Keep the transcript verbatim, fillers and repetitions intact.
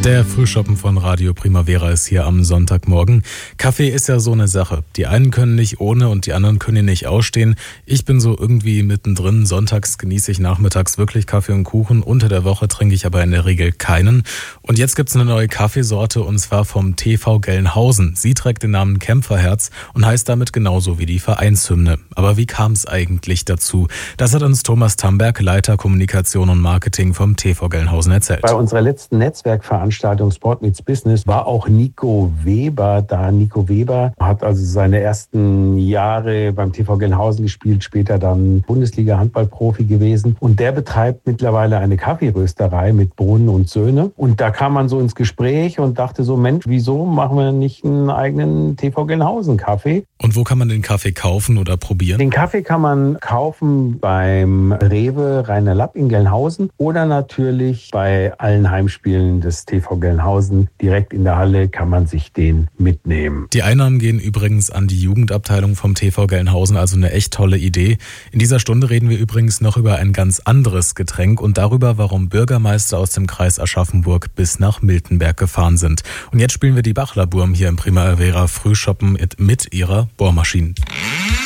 Der Frühschoppen von Radio Primavera ist hier am Sonntagmorgen. Kaffee ist ja so eine Sache. Die einen können nicht ohne und die anderen können ihn nicht ausstehen. Ich bin so irgendwie mittendrin. Sonntags genieße ich nachmittags wirklich Kaffee und Kuchen. Unter der Woche trinke ich aber in der Regel keinen. Und jetzt gibt's eine neue Kaffeesorte und zwar vom T V Gelnhausen. Sie trägt den Namen Kämpferherz und heißt damit genauso wie die Vereinshymne. Aber wie kam es eigentlich dazu? Das hat uns Thomas Tamberg, Leiter Kommunikation und Marketing vom T V Gelnhausen, erzählt. Bei unserer letzten Netzwerkveranstaltung Sport meets Business war auch Nico Weber da. Nico Weber hat also seine ersten Jahre beim T V Gelnhausen gespielt, später dann Bundesliga-Handballprofi gewesen. Und der betreibt mittlerweile eine Kaffeerösterei mit Brunnen und Söhne. Und da kam man so ins Gespräch und dachte so, Mensch, wieso machen wir nicht einen eigenen T V Gelnhausen-Kaffee? Und wo kann man den Kaffee kaufen oder probieren? Den Kaffee kann man kaufen beim Rewe Rainer Lapp in Gelnhausen oder natürlich bei allen Heimspielen des T V Gelnhausen. Direkt in der Halle kann man sich den mitnehmen. Die Einnahmen gehen übrigens an die Jugendabteilung vom T V Gelnhausen, also eine echt tolle Idee. In dieser Stunde reden wir übrigens noch über ein ganz anderes Getränk und darüber, warum Bürgermeister aus dem Kreis Aschaffenburg bis nach Miltenberg gefahren sind. Und jetzt spielen wir die Bachler Burm hier im Primavera Frühschoppen mit ihrer Bohrmaschine.